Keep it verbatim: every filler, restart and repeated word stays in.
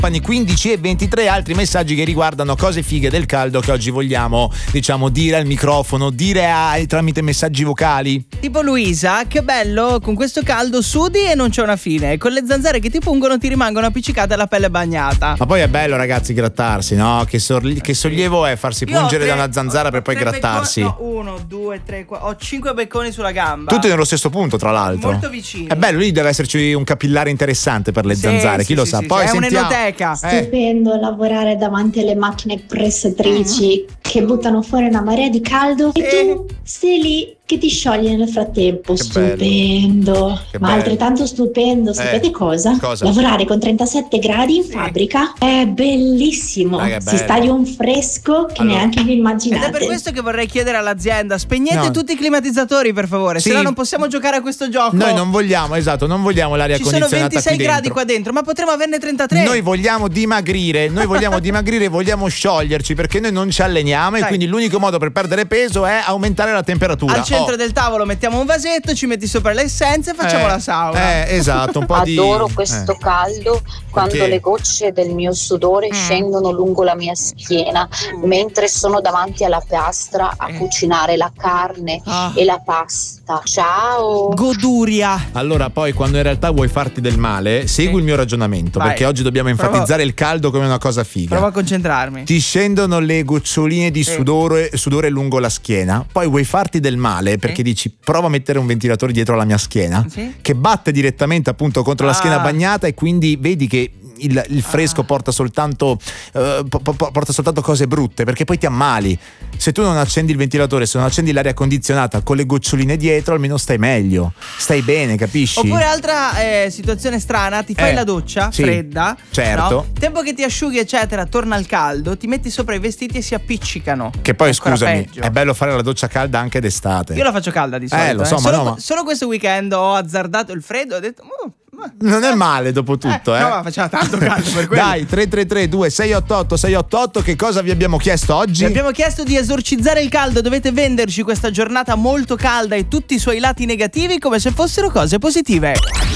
quindici e ventitré, altri messaggi che riguardano cose fighe del caldo che oggi vogliamo, diciamo, dire al microfono, dire a, tramite messaggi vocali. Tipo Luisa, che bello, con questo caldo sudi e non c'è una fine, con le zanzare che ti pungono ti rimangono appiccicate alla pelle bagnata. Ma poi è bello, ragazzi, grattarsi, no? Che, sorli- che sollievo è farsi Io ho pungere tre- da una zanzara ho per poi tre grattarsi. becconi- no, uno, due, tre, quattro, ho cinque becconi sulla gamba. Tutti nello stesso punto, tra l'altro. Molto vicini. È bello, lì deve esserci un capillare interessante per le Sì, zanzare, sì, chi lo sì, sa. sì, Poi è sentiamo. un'enoteca. Eh. Stupendo lavorare davanti alle macchine pressatrici che buttano fuori una marea di caldo e tu sei lì che ti sciogli nel frattempo. Che bello. Stupendo. Che Ma bello. altrettanto stupendo, sapete Eh, cosa? cosa? Lavorare con trentasette gradi in Sì. fabbrica è bellissimo. Dai, che Si bello. sta di un fresco che Allora. neanche vi Ed immaginate. è per questo che vorrei chiedere all'azienda: spegnete No. tutti i climatizzatori, per favore, Sì. se no non possiamo giocare a questo gioco. Noi non vogliamo, esatto, non vogliamo l'aria Ci sono condizionata ventisei qui gradi dentro. qua dentro, ma potremmo averne trentatré. Noi vogliamo dimagrire, noi vogliamo dimagrire, vogliamo scioglierci perché noi non ci alleniamo e Dai. quindi l'unico modo per perdere peso è aumentare la temperatura. Al centro Oh. del tavolo mettiamo un vasetto, ci metti sopra le essenze e facciamo Eh, la sauna. Eh, esatto, un po' di Adoro questo eh. caldo quando Perché? le gocce del mio sudore Mm. scendono lungo la mia schiena mentre sono davanti alla piastra a Eh. cucinare la carne Ah. e la pasta. Ciao! Goduria. Allora, poi quando in realtà vuoi farti del male, segui Sì. il mio ragionamento, Vai. perché oggi dobbiamo Provo- enfatizzare il caldo come una cosa figa. Provo a concentrarmi. Ti scendono le goccioline di Sì. sudore, sudore lungo la schiena, poi vuoi farti del male perché Sì. dici prova a mettere un ventilatore dietro la mia schiena, Sì. che batte direttamente appunto contro la Ah. schiena bagnata e quindi vedi che il, il fresco Ah. porta soltanto eh, po- po- porta soltanto cose brutte, perché poi ti ammali. Se tu non accendi il ventilatore, se non accendi l'aria condizionata con le goccioline dietro, almeno stai meglio, stai bene, capisci? Oppure altra eh, situazione strana, ti fai Eh, la doccia sì, fredda, certo. no? Tempo che ti asciughi eccetera, torna al caldo, ti metti sopra i vestiti e si appiccicano. Che poi Ancora scusami, peggio. è bello fare la doccia calda anche d'estate. Io la faccio calda di solito. Eh, lo so, ma solo, no, ma- solo questo weekend ho azzardato il freddo e ho detto "Oh, ma- Non è male dopo tutto, eh. No, ma faceva tanto caldo per quello. Dai, tre tre tre due sei otto otto sei otto otto, che cosa vi abbiamo chiesto oggi? Vi abbiamo chiesto di esorcizzare il caldo, dovete venderci questa giornata molto calda e tutti i suoi lati negativi come se fossero cose positive.